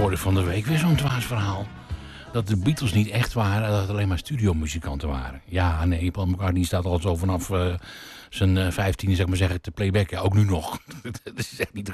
hoorde van de week weer zo'n dwaas verhaal. Dat de Beatles niet echt waren, dat het alleen maar studiomuzikanten waren. Ja, nee, Paul McCartney staat al zo vanaf zijn 15e, zeg maar zeggen, te playbacken. Ook nu nog. Dat is echt niet te